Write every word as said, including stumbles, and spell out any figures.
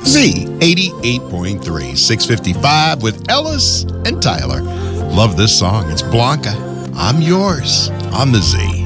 Z eighty-eight point three, six fifty-five with Ellis and Tyler. Love this song. It's Blanca. I'm yours on the Z.